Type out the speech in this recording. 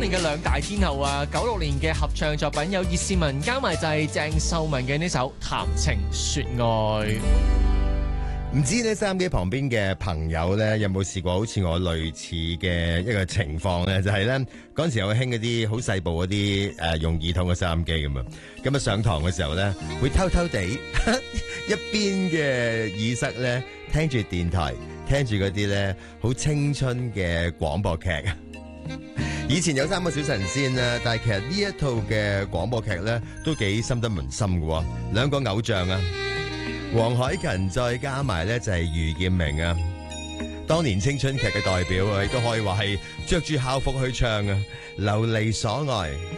年嘅兩大天后啊，96年嘅合唱作品有葉倩文加埋就係鄭秀文嘅呢首《談情說愛》。 唔知咧，收音機旁邊嘅朋友咧，有冇試過好似我類似嘅一個情況咧？就係咧嗰陣時有興嗰啲好細部嗰啲用耳筒嘅收音機咁啊，咁啊上堂嘅時候咧，會偷偷地一邊嘅耳塞咧聽住電台，聽住嗰啲咧好青春嘅廣播劇。以前有三個小神仙啦，但係其實呢一套嘅廣播劇咧都幾深得民心嘅，兩個偶像啊。黃凱芹再加埋咧就係余劍明啊，當年青春劇嘅代表啊，亦都可以話係着住校服去唱啊，流離所愛。